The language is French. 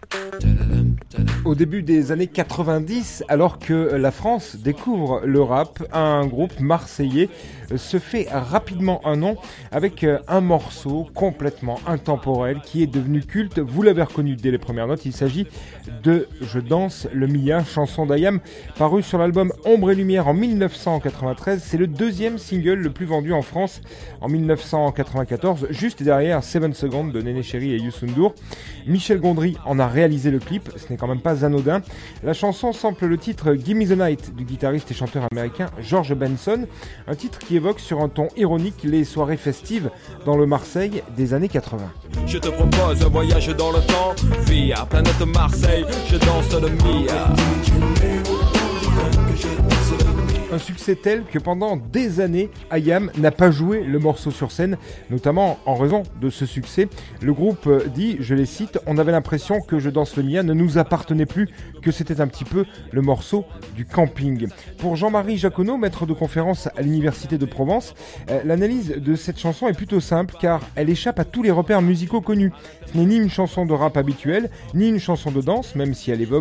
Au début des années 90, alors que la France découvre le rap, un groupe marseillais se fait rapidement un nom avec un morceau complètement intemporel qui est devenu culte. Vous l'avez reconnu dès les premières notes, il s'agit de Je danse le Mia, chanson d'Ayam, paru sur l'album Ombre et Lumière en 1993. C'est le deuxième single le plus vendu en France en 1994, juste derrière 7 Seconds de Néné Chéri et Youssou N'Dour. Michel Gondry en a réalisé le clip, ce n'est quand même pas anodin. La chanson sample le titre Give Me the Night du guitariste et chanteur américain George Benson, un titre qui évoque sur un ton ironique les soirées festives dans le Marseille des années 80. Je te propose un voyage dans le temps, via planète Marseille, je danse le Mia. Un succès tel que pendant des années, Ayam n'a pas joué le morceau sur scène, notamment en raison de ce succès. Le groupe dit, je les cite, « On avait l'impression que Je danse le Mia ne nous appartenait plus, que c'était un petit peu le morceau du camping ». Pour Jean-Marie Jaconneau, maître de conférence à l'Université de Provence, l'analyse de cette chanson est plutôt simple car elle échappe à tous les repères musicaux connus. Ce n'est ni une chanson de rap habituelle, ni une chanson de danse, même si elle évoque